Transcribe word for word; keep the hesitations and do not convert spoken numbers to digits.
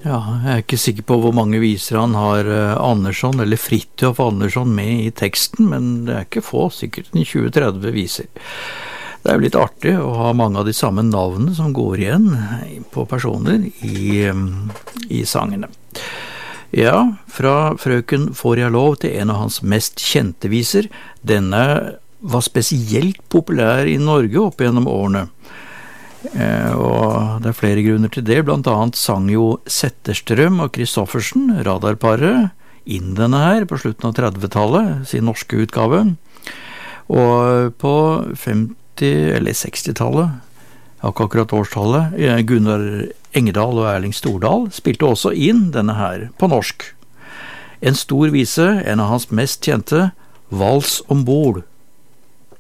Ja, jeg er ikke sikker på hvor mange viser han har eh, Andersson eller Fridtjof Andersson med i teksten, men det er ikke få, sikkert en tjue til tretti viser. Det er jo litt artig å ha mange av de samme navnene som går igjen på personer i, i sangene. Ja, fra Frøken får jeg lov til en av hans mest kjente viser. Denne var spesielt populær i Norge opp gjennom årene. Eh, og det er flere grunner til det. Blant annet sang jo Zetterstrøm og Kristoffersen, radarparet, inn denne her på slutten av trettitallet, sin norske utgave. Og på femti- eller sekstitallet, akkurat årstallet, Gunnar Engedal og Erling Stordal spilte også inn denne her på norsk. En stor vise, en av hans mest kjente, Vals ombord.